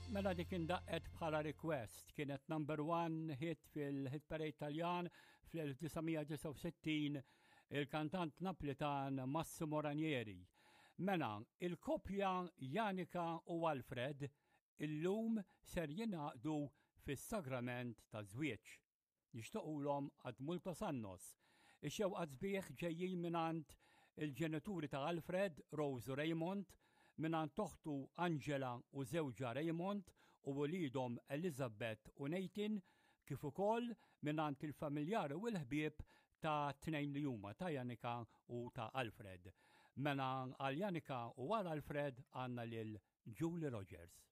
Mela dik indaqqet bħala request kienet number 1 hit fil-hit parade Taljan fl-1969 il-kantant Napolitan Massimo Ranieri. Mela, il-koppja Janika u Alfred illum ser jingħaqdu fis-sagrament ta' żwieġ. Nixtiequlhom għad multos annos. Ix-xewqa sbieħ ġejjin minant il-ġenituri ta' Alfred, Rose u Raymond, minant toħtu Angela u żewġa Raymond u wulidhom Elizabeth u Nathan, kif ukoll minant il-familjari u l-ħbieb ta' tnejn li huma ta' Janika u ta' Alfred. Mela għal Janika u għal Alfred għandna lil Julie Rogers.